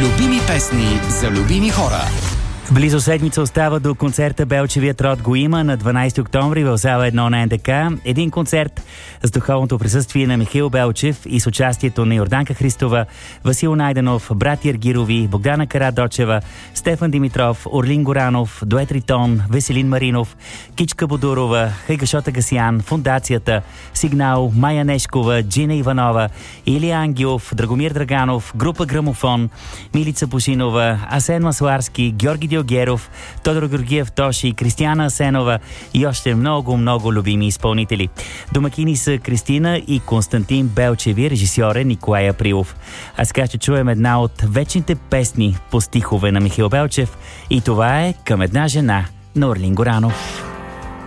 Любими песни за любими хора. Близо седмица остава до концерта "Белчевият род" го има на 12 октомври в зала 1 на НДК. Един концерт с духовното присъствие на Михаил Белчев и с участието на Йорданка Христова, Васил Найденов, брати Аргирови, Богдана Карадочева, Стефан Димитров, Орлин Горанов, Дует Ритон, Веселин Маринов, Кичка Бодурова, Хайгашота Гасиян, Фондацията, Сигнал, Майя Нешкова, Джина Иванова, Илия Ангелов, Драгомир Драганов, група Грамофон, Милица Пушинова, Асен Масларски, Георги Дилгеров, Тодор Георгиев Тоши, Кристияна Асенова и още много любими изпълнители. Домакини са Кристина и Константин Белчеви, режисьор е Николай Априлов. А сега ще чуем една от вечните песни по стихове на Михаил Белчев и това е "Към една жена" на Орлин Горанов.